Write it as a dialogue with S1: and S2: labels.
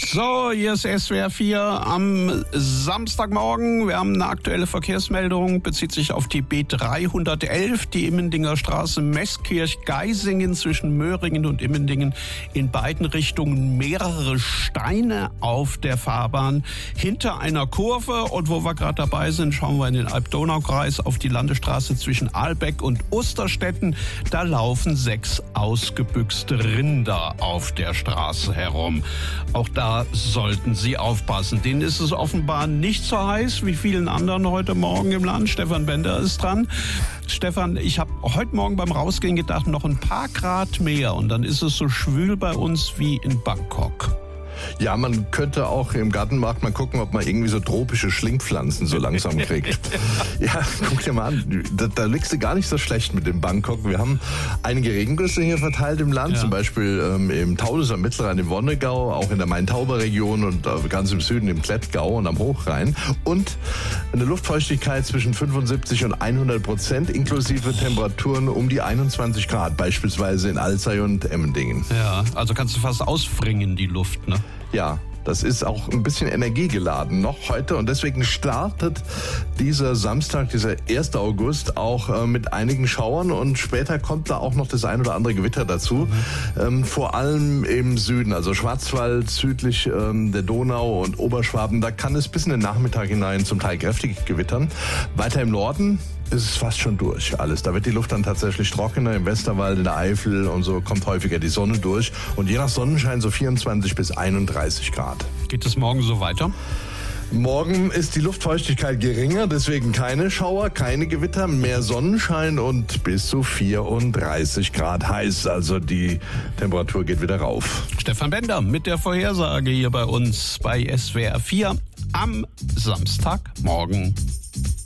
S1: So, hier ist SWR 4 am Samstagmorgen. Wir haben eine aktuelle Verkehrsmeldung, bezieht sich auf die B311, die Immendinger Straße Meßkirch-Geisingen zwischen Möhringen und Immendingen. In beiden Richtungen mehrere Steine auf der Fahrbahn hinter einer Kurve. Und wo wir gerade dabei sind, schauen wir in den Alb-Donau-Kreis auf die Landesstraße zwischen Ahlbeck und Osterstetten. Da laufen 6 ausgebüxte Rinder auf der Straße herum. Auch da sollten Sie aufpassen. Denen ist es offenbar nicht so heiß wie vielen anderen heute Morgen im Land. Stefan Bender ist dran. Stefan, ich habe heute Morgen beim Rausgehen gedacht, noch ein paar Grad mehr und dann ist es so schwül bei uns wie in Bangkok.
S2: Ja, man könnte auch im Gartenmarkt mal gucken, ob man irgendwie so tropische Schlingpflanzen so langsam kriegt. Ja, guck dir mal an, da liegst du gar nicht so schlecht mit dem Bangkok. Wir haben einige Regengüsse hier verteilt im Land, zum Beispiel im Taunus am Mittelrhein, im Wonnegau, auch in der Main-Tauber-Region und ganz im Süden im Klettgau und am Hochrhein. Und eine Luftfeuchtigkeit zwischen 75 und 100%, inklusive Temperaturen um die 21 Grad, beispielsweise in Alzey und Emmendingen.
S1: Ja, also kannst du fast ausfringen, die Luft, ne?
S2: Ja, das ist auch ein bisschen energiegeladen noch heute und deswegen startet dieser Samstag, dieser 1. August auch mit einigen Schauern und später kommt da auch noch das ein oder andere Gewitter dazu, vor allem im Süden, also Schwarzwald, südlich der Donau und Oberschwaben, da kann es bis in den Nachmittag hinein zum Teil kräftig gewittern. Weiter im Norden ist es fast schon durch alles. Da wird die Luft dann tatsächlich trockener. Im Westerwald, in der Eifel und so kommt häufiger die Sonne durch. Und je nach Sonnenschein so 24 bis 31 Grad.
S1: Geht es morgen so weiter?
S2: Morgen ist die Luftfeuchtigkeit geringer, deswegen keine Schauer, keine Gewitter, mehr Sonnenschein und bis zu 34 Grad heiß. Also die Temperatur geht wieder rauf.
S1: Stefan Bender mit der Vorhersage hier bei uns bei SWR 4 am Samstagmorgen.